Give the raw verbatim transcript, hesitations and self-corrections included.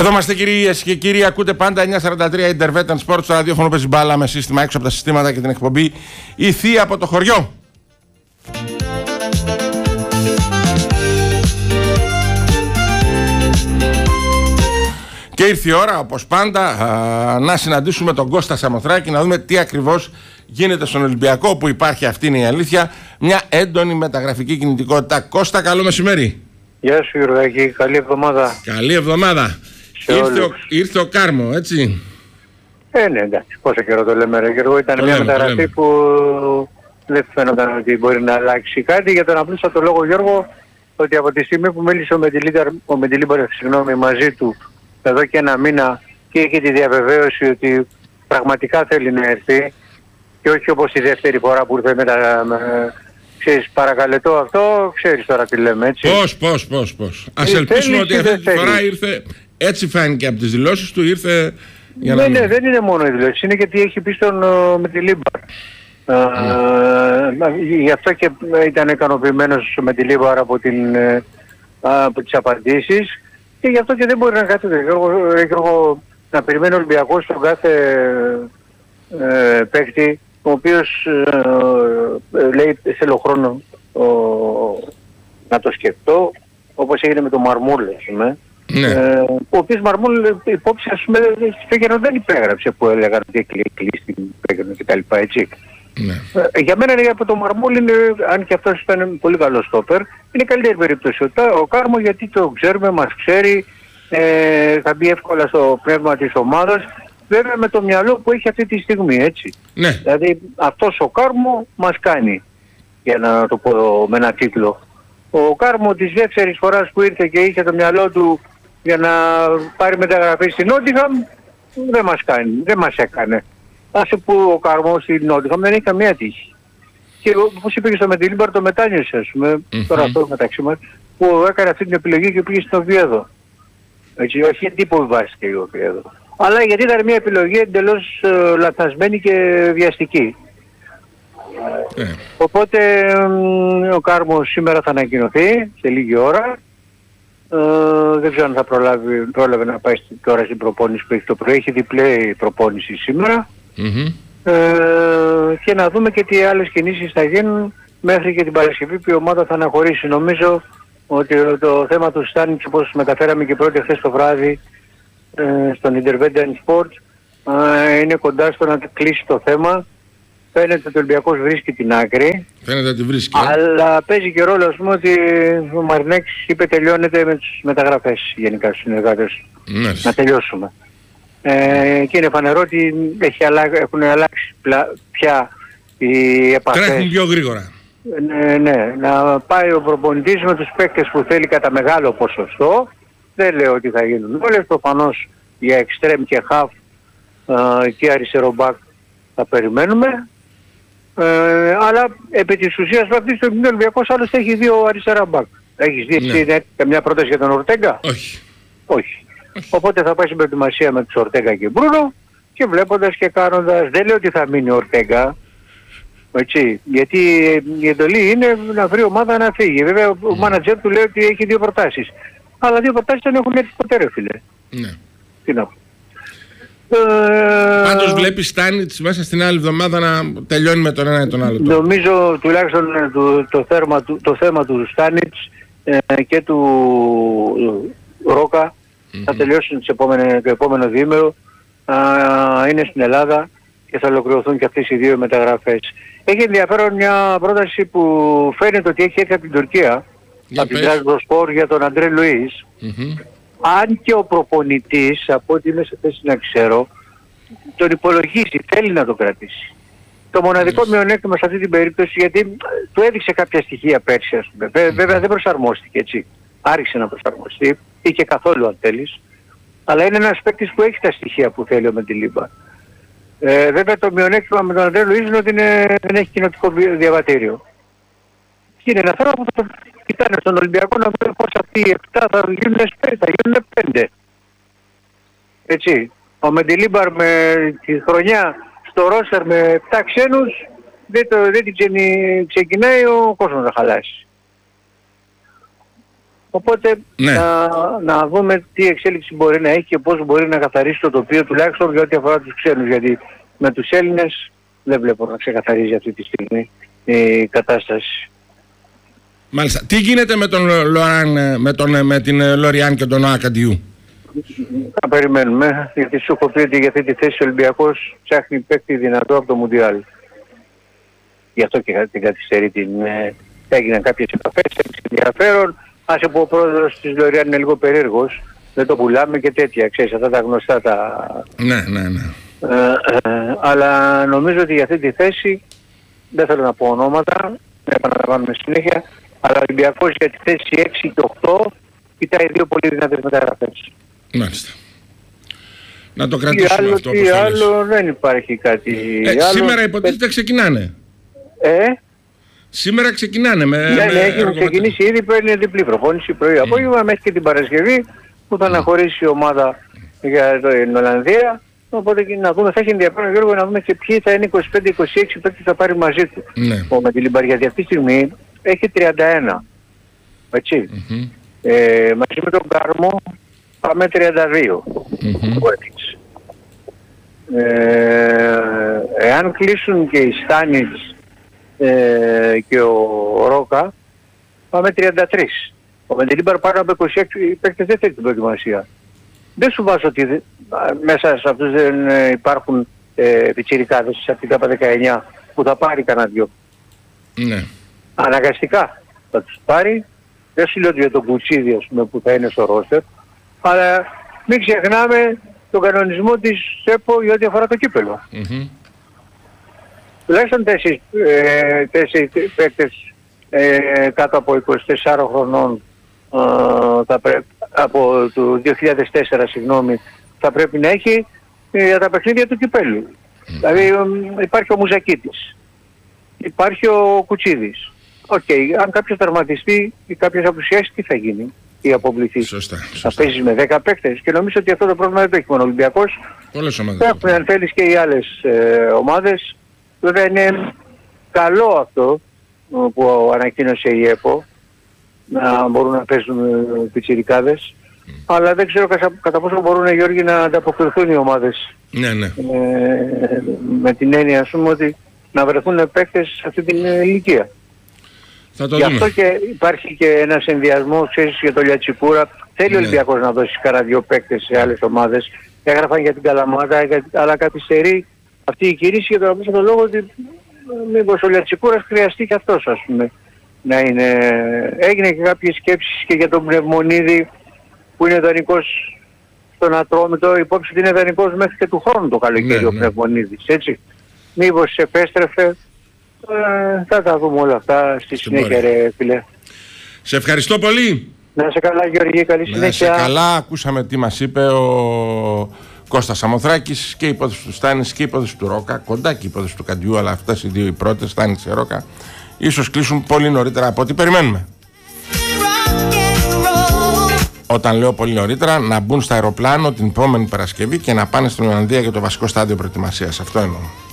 Εδώ είμαστε κυρίες και κύριοι, ακούτε πάντα εννιά σαράντα τρία Intervetan Sports, στο ραδιόφωνο παίζει μπάλα με σύστημα έξω από τα συστήματα και την εκπομπή η Θεία από το χωριό. Και ήρθε η ώρα, όπως πάντα, α, να συναντήσουμε τον Κώστα Σαμοθράκη, να δούμε τι ακριβώς γίνεται στον Ολυμπιακό, που υπάρχει, αυτή είναι η αλήθεια, μια έντονη μεταγραφική κινητικότητα. Κώστα, καλό μεσημέρι. Γεια σου Γιωργάκη, καλή εβδομάδα. Καλή εβδομάδα. Ήρθε ο, ήρθε ο Κάρμο, έτσι. Ε, ναι, εντάξει, πόσο καιρό το λέμε ρε Γιώργο, ήταν το μια λέμε, μεταγραφή που δεν φαίνονταν ότι μπορεί να αλλάξει κάτι, για τον απλούστατο λόγο Γιώργο, ότι από τη στιγμή που μίλησε ο Μεντιλίμπαρ, ο Μεντιλίμπαρ, συγγνώμη, μαζί του εδώ και ένα μήνα και είχε τη διαβεβαίωση ότι πραγματικά θέλει να έρθει και όχι όπως τη δεύτερη φορά που ήρθε με τα... Με, ξέρεις, παρακαλετώ αυτό, ξέρεις τώρα τι λέμε, έτσι. Πώς, πώς, πώς, πώς. Ας ε, ελπίσουμε ότι αυτή τη φορά ήρθε, έτσι φάνηκε από τις δηλώσεις του, ήρθε για να... Ναι, ναι, δεν είναι μόνο οι δηλώσεις, είναι γιατί έχει πει στον Μεντιλίμπαρ. Mm. Uh, γι' αυτό και ήταν ικανοποιημένος ο Μεντιλίμπαρ από, την, uh, από τις απαντήσεις και γι' αυτό και δεν μπορεί να κάθεται Γιώργο, να περιμένει ο Ολυμπιακός στον κάθε uh, παίκτη, ο οποίος uh, λέει θέλω χρόνο uh, να το σκεφτώ, όπως έγινε με τον Μαρμούλ, ας πούμε. Ναι. Ε, ο οποίος Μαρμούλ υπόψη, ας πούμε, στο Γερον δεν υπέγραψε που έλεγαν ότι κλείσει την Πέγγενο και τα λοιπά, έτσι. Ναι. Ε, για μένα είναι, από το Μαρμούλ, είναι, αν και αυτός ήταν πολύ καλό στόπερ, είναι καλύτερη περίπτωση. Ο, ο Κάρμο, γιατί το ξέρουμε, μας ξέρει, ε, θα μπει εύκολα στο πνεύμα της ομάδας, βέβαια με το μυαλό που έχει αυτή τη στιγμή, έτσι. Ναι. Δηλαδή αυτός ο Κάρμο μας κάνει, για να το πω με ένα τίτλο. Ο Κάρμο της δεύτερης φοράς που ήρθε και είχε το μυαλό του για να πάρει μεταγραφή στην Νότιχαμ, δεν μας κάνει, δεν μας έκανε. Άσε που ο Κάρμο στην Νότιχαμ δεν έχει καμία τύχη. Και όπως είπε και στο Μεντιλίμπαρ, το μετάνιωσε, ας πούμε, mm-hmm. τώρα αυτό μεταξύ μας, που έκανε αυτή την επιλογή και πήγε στο Οβιέδο. Έτσι, όχι γιατί που βάστηκε ο Οβιέδο. Αλλά γιατί ήταν μια επιλογή εντελώς ε, λαθασμένη και βιαστική. Yeah. Οπότε ε, ο Κάρμος σήμερα θα ανακοινωθεί σε λίγη ώρα. Ε, δεν ξέρω αν θα προλάβει, πρόλαβε να πάει τώρα στην προπόνηση που έχει το πρωί. Έχει διπλή προπόνηση σήμερα. Mm-hmm. Ε, και να δούμε και τι άλλες κινήσεις θα γίνουν μέχρι και την Παρασκευή που η ομάδα θα αναχωρήσει. Νομίζω ότι το θέμα του Στάνιτς, όπως μεταφέραμε και πρώτη χθες το βράδυ ε, στον Intervetan Sports, ε, είναι κοντά στο να κλείσει το θέμα. Φαίνεται ότι ο Ολυμπιακός βρίσκει την άκρη. Φαίνεται ότι βρίσκει. Αλλά παίζει και ρόλο, ας πούμε, ότι ο Μαρινέκης είπε τελειώνεται με τις μεταγραφές γενικά στους συνεργάτες. Ναι. Να τελειώσουμε. Ε, και είναι φανερό ότι έχει αλλα... έχουν αλλάξει πλα... πια οι επαφές. Τρέχουν πιο γρήγορα. Ναι, ναι. Να πάει ο προπονητής με τους παίκτες που θέλει κατά μεγάλο ποσοστό. Δεν λέω ότι θα γίνουν όλες. Προφανώς για εξτρέμ και half ε, και αριστερό μπακ θα περιμένουμε. Ε, αλλά επί της ουσίας αυτή τη στιγμή ο Ολυμπιακός άλλωστε έχει δύο αριστερά μπακ. Έχεις δει ναι. εσύ καμιά πρόταση για τον Ορτέγκα? Όχι. Όχι. Οπότε θα πάει στην προετοιμασία με τους Ορτέγκα και Μπρούνο και βλέποντας και κάνοντας, δεν λέω ότι θα μείνει ο Ορτέγκα, έτσι, γιατί η εντολή είναι να βρει ομάδα να φύγει. Βέβαια ο mm. μάνατζερ του λέει ότι έχει δύο προτάσεις. Αλλά δύο προτάσεις δεν έχουν έρθει ποτέ ρε φίλε. Ναι. Τι να πω. Πάντως βλέπεις Στάνιτς μέσα στην άλλη εβδομάδα να τελειώνει με τον ένα ή τον άλλο. Νομίζω τουλάχιστον το, το, θέμα, το, το θέμα του Στάνιτς ε, και του Ρόκα mm-hmm. θα τελειώσουν το επόμενο διήμερο. Α, είναι στην Ελλάδα και θα ολοκληρωθούν και αυτές οι δύο μεταγραφές. Έχει ενδιαφέρον μια πρόταση που φαίνεται ότι έχει έρθει από την Τουρκία, για από πες. την Τρασμπορ για τον Αντρέ Λουίς. Mm-hmm. Αν και ο προπονητής, από ό,τι είμαι σε θέση να ξέρω, τον υπολογίζει, θέλει να το κρατήσει. Το μοναδικό yes. μειονέκτημα σε αυτή την περίπτωση, γιατί του έδειξε κάποια στοιχεία πέρσι, ας πούμε. Mm-hmm. Βέβαια δεν προσαρμόστηκε, έτσι. Άρχισε να προσαρμοστεί, ή και καθόλου αν θέλεις. Αλλά είναι ένας παίκτης που έχει τα στοιχεία που θέλει ο Μεντιλίμπαρ. Ε, βέβαια το μειονέκτημα με τον Αντρέ Λουίς είναι ότι είναι, δεν έχει κοινοτικό διαβατήριο. Και είναι ένα θέμα που θα κοιτάνε στον Ολυμπιακό να βρουν πως αυτοί οι επτά θα γίνουν πέντε, θα γίνουν πέντε. Έτσι. Ο Μεντιλίμπαρ με τη χρονιά στο ρόστερ με επτά ξένους δεν, το, δεν την ξεκινάει ο κόσμος να χαλάσει. Οπότε Ναι. να, να δούμε τι εξέλιξη μπορεί να έχει και πώς μπορεί να καθαρίσει το τοπίο, τουλάχιστον για ό,τι αφορά τους ξένους. Γιατί με τους Έλληνες δεν βλέπω να ξεκαθαρίζει αυτή τη στιγμή η κατάσταση. Μάλιστα. Τι γίνεται με, τον Λοράν, με, τον, με την Λοριάν και τον Ακαντιού? Να περιμένουμε, γιατί σου έχω πει ότι για αυτή τη θέση ο Ολυμπιακός ψάχνει παίκτη δυνατό από το Μουντιάλ. Γι' αυτό και την καθυστερεί την... Ε, έγιναν κάποιες επαφές, έχει ενδιαφέρον. Άσε που ο πρόεδρος της Λοριάν είναι λίγο περίεργος, δεν το πουλάμε και τέτοια, ξέρεις, αυτά τα γνωστά τα... Ναι, ναι, ναι. Ε, ε, αλλά νομίζω ότι για αυτή τη θέση, δεν θέλω να πω ονόματα, να επαναλαμβάνουμε συνέχεια, αλλά ο Ολυμπιακός για τη θέση έξι και οκτώ κοιτάει δύο πολύ δυνατές μεταγραφές. Μάλιστα. Να το Τι κρατήσουμε άλλο, αυτό τι όπως το άλλο, λες. δεν υπάρχει κάτι Ε, άλλο. σήμερα υποτίθεται ξεκινάνε. Ε, Σήμερα ξεκινάνε με... ναι, με ναι, έχουν έργο ξεκινήσει ήδη, παίρνει διπλή προπόνηση πρωί απόγευμα μέχρι και την Παρασκευή που θα αναχωρήσει η ομάδα για την Ολλανδία. Οπότε και να δούμε, θα έχει ενδιαφέρον Γιώργο να δούμε και ποιοι θα είναι είκοσι πέντε είκοσι έξι παίκτες θα πάρει μαζί του. Ναι. Ο Μετιλιμπάρ, γιατί αυτή τη στιγμή έχει τριάντα ένα. Έτσι. Mm-hmm. Ε, μαζί με τον Κάρμο πάμε τριάντα δύο. Mm-hmm. Ε, εάν κλείσουν και οι Στάνιτς ε, και ο Ρόκα πάμε τριάντα τρία. Ο Μεντελίμπαρ πάνω από είκοσι έξι παίκτες δεν θέλει την προετοιμασία. Δεν σου βάζω ότι δε, μέσα σε αυτούς δεν ε, υπάρχουν ε, πιτσιρικάδες από την ΚΑΠΑ δεκαεννιά που θα πάρει κανένα δυο. Ναι. Αναγκαστικά θα τους πάρει. Δεν σου λέω ότι για τον Κουτσίδη, ας πούμε, που θα είναι στο ρόστερ, αλλά μην ξεχνάμε τον κανονισμό της ΣΕΠΟ για ό,τι αφορά το κύπελλο. Mm-hmm. Τουλάχιστον τέσσερις, ε, τέσσερις παίκτες ε, κάτω από είκοσι τεσσάρων χρονών ε, θα πρέπει, από το δύο χιλιάδες τέσσερα συγγνώμη, θα πρέπει να έχει ε, για τα παιχνίδια του κυπέλλου. Mm. Δηλαδή ε, υπάρχει ο Μουζακίτης, υπάρχει ο Κουτσίδης. Οκ, okay, αν κάποιος τερματιστεί ή κάποιος απουσιάσει, τι θα γίνει ή αποβληθεί? Σωστά, Θα σωστά. παίζεις με δέκα παίκτες και νομίζω ότι αυτό το πρόβλημα δεν το έχει μόνο ο Ολυμπιακός. Πολλές ομάδες. Θα έχουν αν θέλεις και οι άλλες ε, ομάδες. Βέβαια είναι καλό αυτό που ανακοίνωσε η ΕΠΟ, να μπορούν να παίζουν ε, πιτσιρικάδες, mm. αλλά δεν ξέρω κατά, κατά πόσο μπορούν, Γιώργη, να ανταποκριθούν οι ομάδες. Ναι, ναι. Ε, με την έννοια, ας πούμε, ότι να βρεθούν παίκτες σε αυτή την ε, ηλικία. Θα το Γι' δούμε. αυτό και υπάρχει και ένας ενδιασμός, ξέρεις, για το Λιατσικούρα. Θέλει Ναι. ο Ολυμπιακός να δώσει κανένα δυο παίκτες σε άλλες ομάδες. Έγραφαν για την Καλαμάτα, για- αλλά καθυστερεί αυτή η κίνηση για τον απλό λόγο ότι ε, μήπως ο Λιατσικούρας χρειαστεί και αυτός, ας πούμε, να είναι... Έγινε και κάποιες σκέψεις και για τον Πνευμονίδη που είναι δανεικός στον Ατρόμητο. Υπόψη ότι είναι δανεικός μέχρι και του χρόνου το καλοκαίρι Ναι, ο ναι. Πνευμονίδης, έτσι. Μήπως επέστρεφε. Ε, θα τα δούμε όλα αυτά στη Στην συνέχεια, πορεία. ρε φίλε. Σε ευχαριστώ πολύ. Να σε καλά, Γεωργή, καλή Να συνέχεια. είσαι καλά. Ακούσαμε τι μας είπε ο Κώστας Σαμοθράκης και η υπόθεση του Στάνης και η υπόθεση του Ρόκα. Κοντά και η υπόθεση του Καντιού, αλλά αυτές οι δύο οι πρώτες, Στάνης και Ρόκα, ίσως κλείσουν πολύ νωρίτερα από ό,τι περιμένουμε. Όταν λέω πολύ νωρίτερα, να μπουν στο αεροπλάνο την επόμενη Παρασκευή και να πάνε στην Ολλανδία για το βασικό στάδιο προετοιμασίας. Αυτό εννοώ.